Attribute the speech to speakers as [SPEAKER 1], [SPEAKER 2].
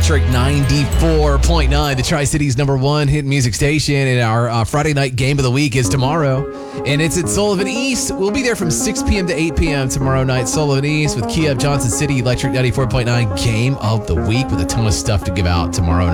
[SPEAKER 1] Electric 94.9, the Tri-Cities #1 hit music station. And our Friday night game of the week is tomorrow. And it's at Sullivan East. We'll be there from 6 p.m. to 8 p.m. tomorrow night. Sullivan East with Kia of Johnson City, Electric 94.9 game of the week with a ton of stuff to give out tomorrow night.